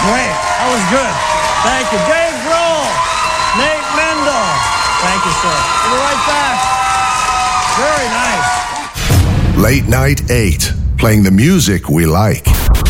great. That was good. Thank you. Dave Grohl, Nate Mendel. Thank you, sir. We'll be right back. Very nice. Late Night 8, playing the music we like.